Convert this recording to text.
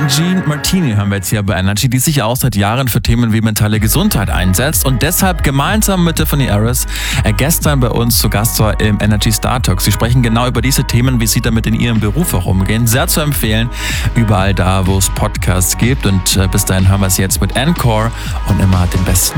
Jean Martini haben wir jetzt hier bei Energy, die sich auch seit Jahren für Themen wie mentale Gesundheit einsetzt und deshalb gemeinsam mit Tiffany Harris gestern bei uns zu Gast war im Energy Star Talk. Sie sprechen genau über diese Themen, wie sie damit in ihrem Beruf auch umgehen. Sehr zu empfehlen, überall da, wo es Podcasts gibt. Und bis dahin haben wir es jetzt mit Encore und immer den besten.